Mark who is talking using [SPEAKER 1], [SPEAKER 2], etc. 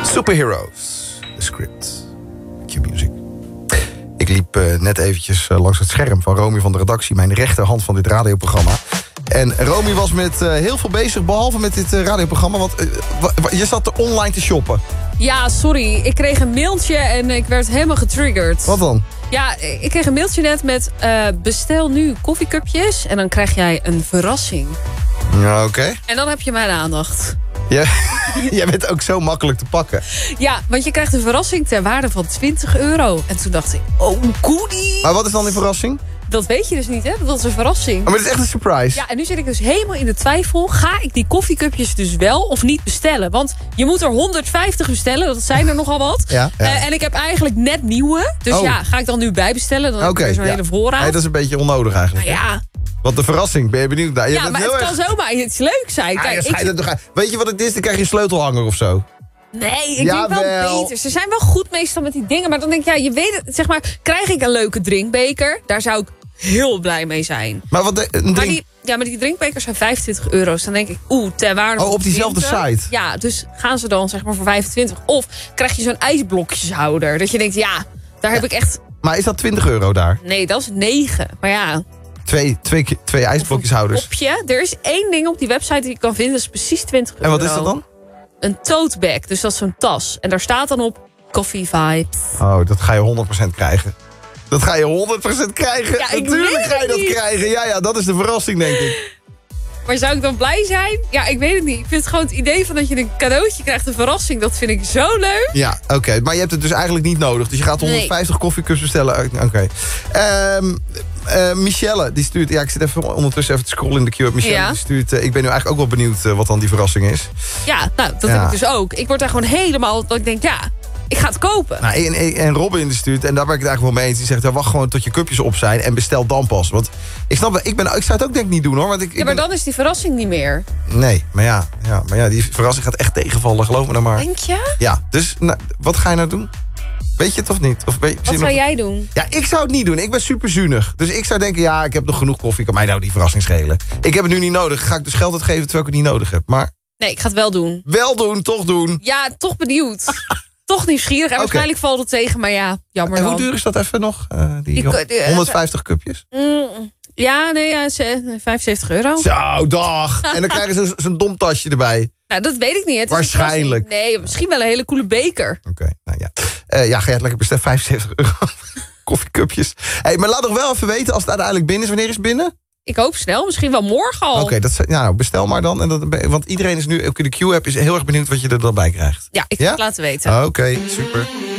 [SPEAKER 1] Superheroes, The Script, Q-Music. Ik liep net eventjes langs het scherm van Romy van de redactie, mijn rechterhand van dit radioprogramma. En Romy was met heel veel bezig, behalve met dit radioprogramma. Want je zat er online te shoppen.
[SPEAKER 2] Ja, sorry. Ik kreeg een mailtje en ik werd helemaal getriggerd.
[SPEAKER 1] Wat dan?
[SPEAKER 2] Ja, ik kreeg een mailtje net met bestel nu koffiecupjes en dan krijg jij een verrassing.
[SPEAKER 1] Ja, oké.
[SPEAKER 2] En dan heb je mijn aandacht.
[SPEAKER 1] Ja, jij bent ook zo makkelijk te pakken.
[SPEAKER 2] Ja, want je krijgt een verrassing ter waarde van €20. En toen dacht ik, oh, goodie.
[SPEAKER 1] Maar wat is dan die verrassing?
[SPEAKER 2] Dat weet je dus niet, hè? Dat is een verrassing.
[SPEAKER 1] Maar het is echt een surprise.
[SPEAKER 2] Ja, en nu zit ik dus helemaal in de twijfel. Ga ik die koffiecupjes dus wel of niet bestellen? Want je moet er 150 bestellen. Dat zijn er nogal wat.
[SPEAKER 1] Ja.
[SPEAKER 2] En ik heb eigenlijk net nieuwe. Dus ja, ga ik dan nu bijbestellen? Dan heb ik weer zo'n hele voorraad.
[SPEAKER 1] Nee, dat is een beetje onnodig eigenlijk.
[SPEAKER 2] Nou ja.
[SPEAKER 1] Wat de verrassing, ben je benieuwd naar?
[SPEAKER 2] Ja, maar het kan zomaar iets leuks zijn. Kijk,
[SPEAKER 1] weet je wat het is? Dan krijg je een sleutelhanger of zo.
[SPEAKER 2] Nee, ik denk wel beter. Ze zijn wel goed meestal met die dingen. Maar dan denk ik, ja, je weet het. Zeg maar, krijg ik een leuke drinkbeker? Daar zou ik heel blij mee zijn.
[SPEAKER 1] Maar wat
[SPEAKER 2] maar die drinkbekers zijn €25. Dus dan denk ik, ter waarde van
[SPEAKER 1] op diezelfde
[SPEAKER 2] 20.
[SPEAKER 1] site?
[SPEAKER 2] Ja, dus gaan ze dan zeg maar voor 25. Of krijg je zo'n ijsblokjeshouder. Dat je denkt, ja, daar heb ik echt...
[SPEAKER 1] Maar is dat €20 daar?
[SPEAKER 2] Nee, dat is 9. Maar ja...
[SPEAKER 1] Twee ijsblokjeshouders.
[SPEAKER 2] Kopje. Er is één ding op die website die je kan vinden. Dat is precies €20.
[SPEAKER 1] En wat is dat dan?
[SPEAKER 2] Een tote bag. Dus dat is zo'n tas. En daar staat dan op Coffee Vibes.
[SPEAKER 1] Oh, dat ga je 100% krijgen. Dat ga je 100% krijgen.
[SPEAKER 2] Ja,
[SPEAKER 1] natuurlijk ga je dat krijgen. Ja, dat is de verrassing, denk ik.
[SPEAKER 2] Maar zou ik dan blij zijn? Ja, ik weet het niet. Ik vind het gewoon het idee van dat je een cadeautje krijgt, een verrassing. Dat vind ik zo leuk.
[SPEAKER 1] Ja, oké. Maar je hebt het dus eigenlijk niet nodig. Dus je gaat 150 koffiecups bestellen. Oké. Michelle, die stuurt... Ja, ik zit even ondertussen even te scrollen in de queue. Michelle, die stuurt... ik ben nu eigenlijk ook wel benieuwd wat dan die verrassing is.
[SPEAKER 2] Ja, nou, dat heb ik dus ook. Ik word daar gewoon helemaal... Dat ik denk, ja... Ik ga het kopen.
[SPEAKER 1] Nou, en Robin die stuurt, en daar ben ik het eigenlijk wel mee eens. Die zegt, wacht gewoon tot je cupjes op zijn en bestel dan pas. Want ik snap, ik zou het ook denk ik niet doen hoor. Want
[SPEAKER 2] maar dan is die verrassing niet meer.
[SPEAKER 1] Nee, maar ja, die verrassing gaat echt tegenvallen, geloof me dan maar.
[SPEAKER 2] Denk je?
[SPEAKER 1] Ja, dus wat ga je nou doen? Weet je het of niet?
[SPEAKER 2] Wat zou jij doen?
[SPEAKER 1] Ja, ik zou het niet doen. Ik ben super zuinig. Dus ik zou denken, ik heb nog genoeg koffie. Kan mij nou die verrassing schelen. Ik heb het nu niet nodig. Ga ik dus geld uitgeven terwijl ik het niet nodig heb. Maar...
[SPEAKER 2] Nee, ik ga het wel doen.
[SPEAKER 1] Wel doen, toch doen.
[SPEAKER 2] Ja, toch benieuwd. Toch nieuwsgierig. En waarschijnlijk valt het tegen, maar ja, jammer dan.
[SPEAKER 1] En hoe duur is dat even nog? Die 150 cupjes?
[SPEAKER 2] Ja, €75.
[SPEAKER 1] Zo, dag. En dan krijgen ze zo'n dom tasje erbij.
[SPEAKER 2] Nou, dat weet ik niet.
[SPEAKER 1] Waarschijnlijk.
[SPEAKER 2] Nee, misschien wel een hele coole beker.
[SPEAKER 1] Oké, nou ja. Ga je het lekker bestellen? €75. Koffiecupjes. Hey, maar laat nog wel even weten als het uiteindelijk binnen is. Wanneer is het binnen?
[SPEAKER 2] Ik hoop snel, misschien wel morgen al.
[SPEAKER 1] Oké, bestel maar dan. Want iedereen is nu, ook in de Q-app, is heel erg benieuwd wat je er dan bij krijgt.
[SPEAKER 2] Ja, ik ga het laten weten.
[SPEAKER 1] Oké, super.